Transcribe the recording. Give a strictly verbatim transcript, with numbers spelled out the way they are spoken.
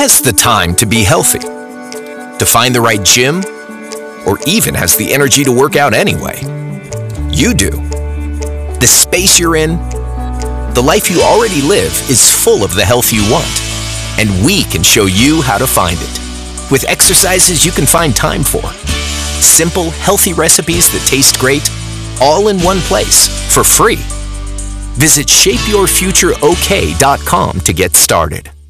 has the time to be healthy? To find the right gym? Or even has the energy to work out anyway? You do. The space you're in, the life you already live, is full of the health you want. And we can show you how to find it. With exercises you can find time for. Simple, healthy recipes that taste great, all in one place, for free. Visit shape your future ok dot com to get started.